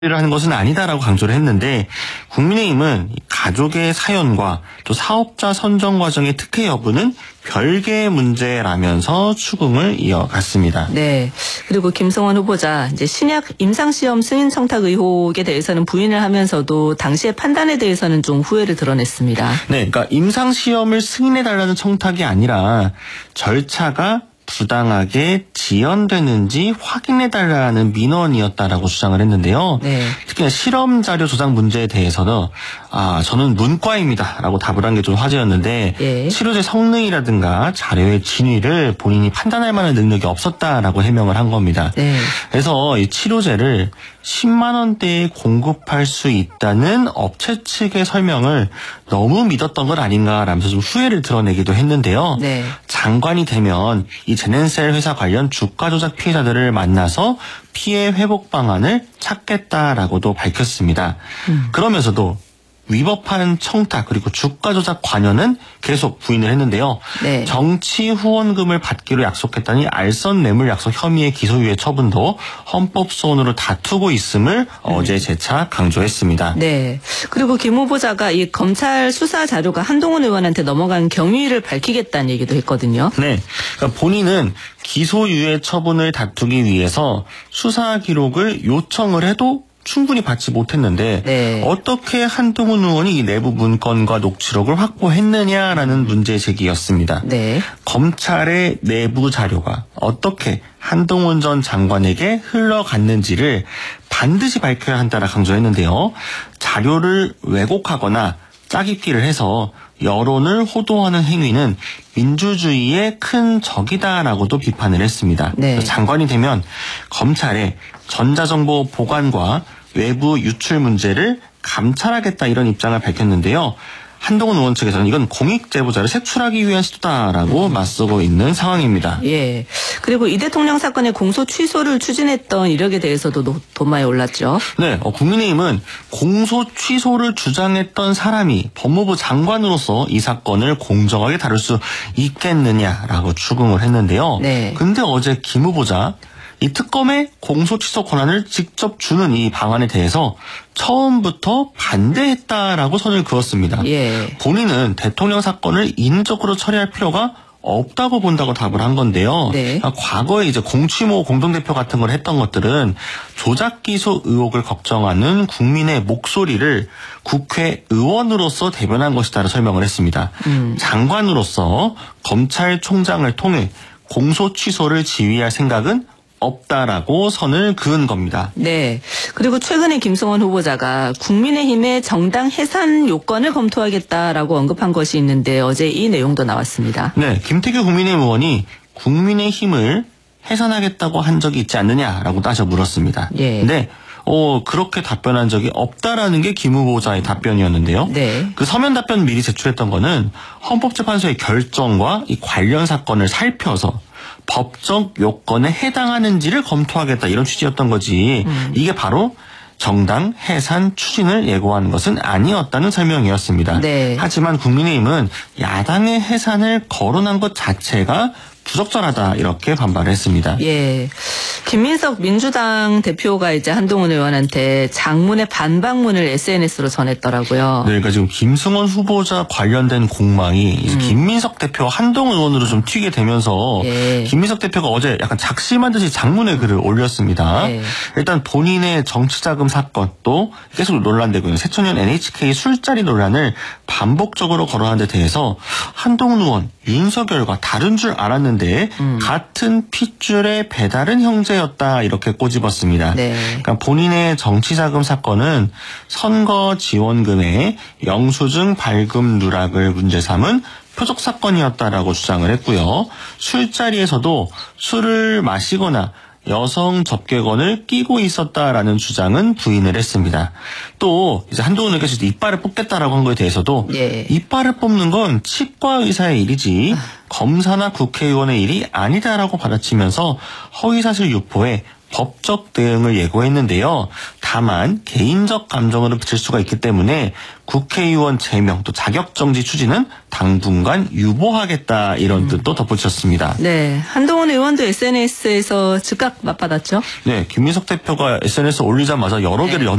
를 하는 것은 아니다라고 강조를 했는데 국민의힘은 가족의 사연과 또 사업자 선정 과정의 특혜 여부는 별개의 문제라면서 추궁을 이어갔습니다. 네. 그리고 김성원 후보자 이제 신약 임상시험 승인 청탁 의혹에 대해서는 부인을 하면서도 당시의 판단에 대해서는 좀 후회를 드러냈습니다. 네, 그러니까 임상시험을 승인해달라는 청탁이 아니라 절차가 부당하게 지연되는지 확인해달라는 민원이었다라고 주장을 했는데요. 네. 특히나 실험 자료 조작 문제에 대해서는 저는 문과입니다라고 답을 한 게 좀 화제였는데 예. 치료제 성능이라든가 자료의 진위를 본인이 판단할 만한 능력이 없었다라고 해명을 한 겁니다. 네. 그래서 이 치료제를 10만 원대에 공급할 수 있다는 업체 측의 설명을 너무 믿었던 것 아닌가라면서 좀 후회를 드러내기도 했는데요. 네. 장관이 되면 이 제넨셀 회사 관련 주가 조작 피해자들을 만나서 피해 회복 방안을 찾겠다라고도 밝혔습니다. 그러면서도 위법한 청탁 그리고 주가 조작 관여는 계속 부인을 했는데요. 네. 정치 후원금을 받기로 약속했다니 알선 뇌물 약속 혐의의 기소유예 처분도 헌법소원으로 다투고 있음을 어제 재차 강조했습니다. 네. 그리고 김 후보자가 이 검찰 수사 자료가 한동훈 의원한테 넘어간 경위를 밝히겠다는 얘기도 했거든요. 네. 그러니까 본인은 기소유예 처분을 다투기 위해서 수사 기록을 요청을 해도 충분히 받지 못했는데 네. 어떻게 한동훈 의원이 이 내부 문건과 녹취록을 확보했느냐라는 문제 제기였습니다. 네. 검찰의 내부 자료가 어떻게 한동훈 전 장관에게 흘러갔는지를 반드시 밝혀야 한다라 강조했는데요. 자료를 왜곡하거나 짜깁기를 해서 여론을 호도하는 행위는 민주주의의 큰 적이다라고도 비판을 했습니다. 네. 장관이 되면 검찰의 전자정보 보관과 외부 유출 문제를 감찰하겠다 이런 입장을 밝혔는데요. 한동훈 의원 측에서는 이건 공익 제보자를 색출하기 위한 시도다라고 맞서고 있는 상황입니다. 예. 그리고 이 대통령 사건의 공소 취소를 추진했던 이력에 대해서도 도마에 올랐죠. 네, 국민의힘은 공소 취소를 주장했던 사람이 법무부 장관으로서 이 사건을 공정하게 다룰 수 있겠느냐라고 추궁을 했는데요. 네. 근데 어제 김 후보자 이 특검의 공소 취소 권한을 직접 주는 이 방안에 대해서 처음부터 반대했다라고 선을 그었습니다. 예. 본인은 대통령 사건을 인적으로 처리할 필요가 없다고 본다고 답을 한 건데요. 네. 과거에 이제 공취모 공동대표 같은 걸 했던 것들은 조작 기소 의혹을 걱정하는 국민의 목소리를 국회의원으로서 대변한 것이다라고 설명을 했습니다. 장관으로서 검찰총장을 통해 공소 취소를 지휘할 생각은 없다라고 선을 그은 겁니다. 네. 그리고 최근에 김성원 후보자가 국민의힘의 정당 해산 요건을 검토하겠다라고 언급한 것이 있는데 어제 이 내용도 나왔습니다. 네. 김태규 국민의힘 의원이 국민의힘을 해산하겠다고 한 적이 있지 않느냐라고 따져 물었습니다. 예. 근데 그렇게 답변한 적이 없다라는 게 김 후보자의 답변이었는데요. 네. 그 서면 답변 미리 제출했던 거는 헌법재판소의 결정과 이 관련 사건을 살펴서 법적 요건에 해당하는지를 검토하겠다 이런 취지였던 거지. 이게 바로 정당 해산 추진을 예고하는 것은 아니었다는 설명이었습니다. 네. 하지만 국민의힘은 야당의 해산을 거론한 것 자체가 부적절하다 이렇게 반발했습니다. 예. 김민석 민주당 대표가 이제 한동훈 의원한테 장문의 반박문을 SNS로 전했더라고요. 네, 그러니까 지금 김승원 후보자 관련된 공방이 이제 김민석 대표 한동훈 의원으로 좀 튀게 되면서 예. 김민석 대표가 어제 약간 작심한 듯이 장문의 글을 올렸습니다. 예. 일단 본인의 정치자금 사건 또 계속 논란되고 있는 새천년 NHK 술자리 논란을 반복적으로 거론한 데 대해서 한동훈 의원, 윤석열과 다른 줄 알았는데 같은 핏줄의 배다른 형제였다 이렇게 꼬집었습니다. 네. 그러니까 본인의 정치자금 사건은 선거 지원금의 영수증 발급 누락을 문제 삼은 표적 사건이었다라고 주장을 했고요. 술자리에서도 술을 마시거나 여성 접객원을 끼고 있었다라는 주장은 부인을 했습니다. 또 이제 한동훈 의원께서 이빨을 뽑겠다라고 한 거에 대해서도 예. 이빨을 뽑는 건 치과 의사의 일이지 검사나 국회의원의 일이 아니다라고 받아치면서 허위사실 유포에 법적 대응을 예고했는데요. 다만 개인적 감정으로 비칠 수가 있기 때문에 국회의원 제명 또 자격정지 추진은 당분간 유보하겠다 이런 뜻도 덧붙였습니다. 네, 한동훈 의원도 SNS에서 즉각 맞받았죠. 네, 김민석 대표가 SNS에 올리자마자 여러 개를